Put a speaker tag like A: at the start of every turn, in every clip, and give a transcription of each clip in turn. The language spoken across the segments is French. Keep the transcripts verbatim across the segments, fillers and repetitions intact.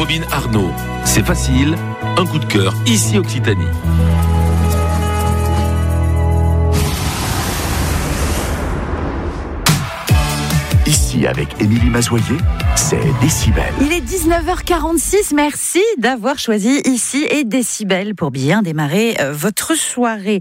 A: Robin Arnaud. C'est facile, un coup de cœur, ici Occitanie.
B: Ici, avec Émilie Mazoyer, c'est Décibel.
C: Il est dix-neuf heures quarante-six. Merci d'avoir choisi Ici et Décibel pour bien démarrer euh, votre soirée.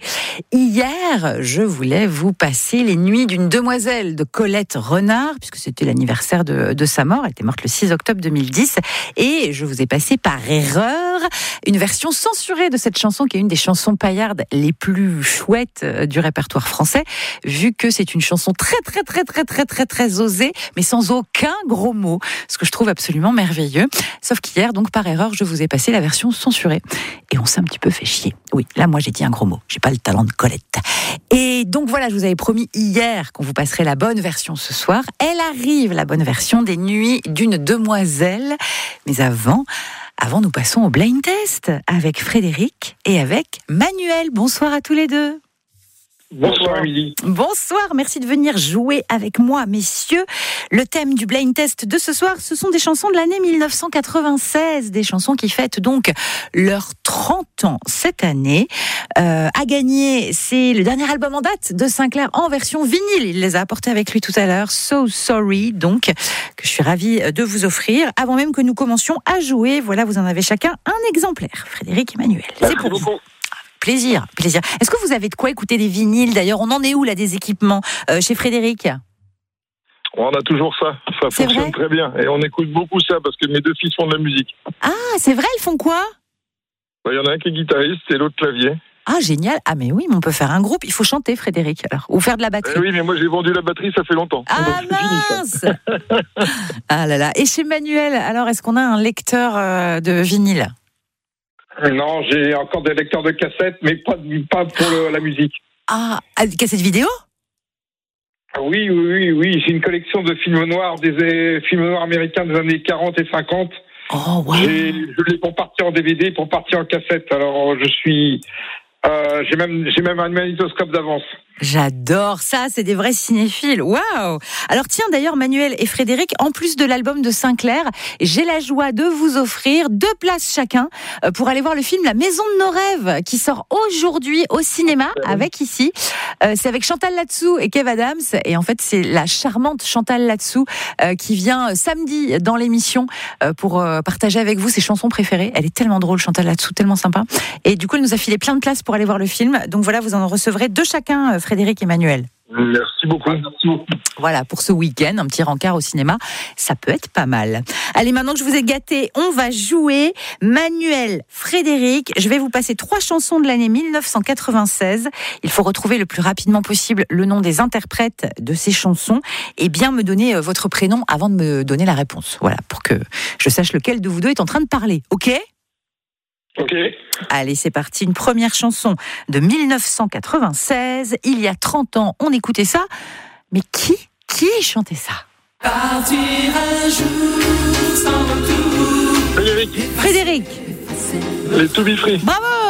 C: Hier, je voulais vous passer les nuits d'une demoiselle de Colette Renard, puisque c'était l'anniversaire de, de sa mort. Elle était morte le six octobre deux mille dix. Et je vous ai passé par erreur une version censurée de cette chanson, qui est une des chansons paillardes les plus chouettes du répertoire français, vu que c'est une chanson très, très, très, très, très, très, très osée, mais sans aucun gros mot, ce que je trouve absolument merveilleux. Sauf qu'hier, donc par erreur, je vous ai passé la version censurée. Et on s'est un petit peu fait chier. Oui, là, moi, j'ai dit un gros mot. J'ai pas le talent de Colette. Et donc voilà, je vous avais promis hier qu'on vous passerait la bonne version ce soir. Elle arrive, la bonne version des Nuits d'une demoiselle. Mais avant... Avant, nous passons au blind test avec Frédéric et avec Manuel. Bonsoir à tous les deux.
D: Bonsoir Émilie.
C: Bonsoir, merci de venir jouer avec moi, messieurs. Le thème du blind test de ce soir, ce sont des chansons de l'année mille neuf cent quatre-vingt-seize, des chansons qui fêtent donc leurs trente ans cette année. Euh, à gagner, c'est le dernier album en date de Sinclair en version vinyle. Il les a apportés avec lui tout à l'heure. So Sorry, donc, que je suis ravie de vous offrir. Avant même que nous commencions à jouer, voilà, vous en avez chacun un exemplaire. Frédéric et Manuel, c'est pour vous. Plaisir, plaisir. Est-ce que vous avez de quoi écouter des vinyles d'ailleurs? On en est où là des équipements euh, chez Frédéric?
D: On a toujours ça, ça
C: c'est
D: fonctionne
C: vrai
D: très bien. Et on écoute beaucoup ça parce que mes deux fils font de la musique.
C: Ah, c'est vrai, ils font quoi?
D: Il y en a un qui est guitariste et l'autre clavier.
C: Ah, génial. Ah, mais oui, mais on peut faire un groupe. Il faut chanter, Frédéric, alors. Ou faire de la batterie.
D: Eh oui, mais moi j'ai vendu la batterie, ça fait longtemps.
C: Ah,
D: donc c'est
C: mince
D: fini, ça.
C: Ah là là. Et chez Manuel, alors, est-ce qu'on a un lecteur euh, de vinyle?
E: Non, j'ai encore des lecteurs de cassettes, mais pas, pas pour le, la musique.
C: Ah, cassette vidéo?
E: Oui, oui, oui, oui. J'ai une collection de films noirs, des euh, films noirs américains des années quarante et cinquante.
C: Oh, ouais.
E: J'ai, je l'ai pour partir en D V D, pour partir en cassette. Alors, je suis... Euh, j'ai même, j'ai même un magnétoscope d'avance.
C: J'adore ça, c'est des vrais cinéphiles. Waouh! Alors tiens, d'ailleurs, Manuel et Frédéric, en plus de l'album de Sinclair, j'ai la joie de vous offrir deux places chacun pour aller voir le film La Maison de nos rêves, qui sort aujourd'hui au cinéma, avec ici. Euh, c'est avec Chantal Latsou et Kev Adams. Et en fait, c'est la charmante Chantal Latsou euh, qui vient samedi dans l'émission euh, pour euh, partager avec vous ses chansons préférées. Elle est tellement drôle, Chantal Latsou, tellement sympa. Et du coup, elle nous a filé plein de places pour aller voir le film. Donc voilà, vous en recevrez deux chacun, Frédéric et Manuel.
D: Merci beaucoup. Merci beaucoup.
C: Voilà, pour ce week-end, un petit rencard au cinéma, ça peut être pas mal. Allez, maintenant que je vous ai gâté, on va jouer. Manuel, Frédéric, je vais vous passer trois chansons de l'année mille neuf cent quatre-vingt-seize. Il faut retrouver le plus rapidement possible le nom des interprètes de ces chansons et bien me donner votre prénom avant de me donner la réponse. Voilà, pour que je sache lequel de vous deux est en train de parler. Ok ?
E: Ok.
C: Allez, c'est parti. Une première chanson de mille neuf cent quatre-vingt-seize. Il y a trente ans, on écoutait ça. Mais qui, qui chantait ça?
F: Partir un jour sans retour.
D: Frédéric.
C: Frédéric.
D: Les To Be Free.
C: Bravo!